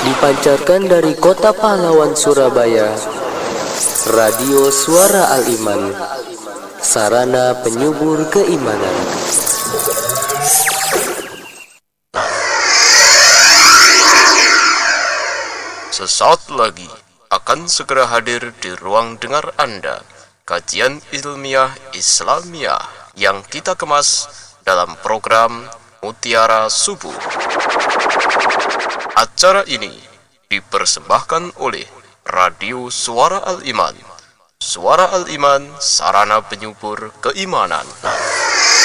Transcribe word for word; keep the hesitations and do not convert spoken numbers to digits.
Dipancarkan dari Kota Pahlawan Surabaya, Radio Suara Al-Iman, sarana penyubur keimanan. Sesaat lagi akan segera hadir di ruang dengar Anda kajian ilmiah Islamiyah yang kita kemas dalam program Mutiara Subuh. Acara ini dipersembahkan oleh Radio Suara Al-Iman. Suara Al-Iman, sarana penyubur keimanan.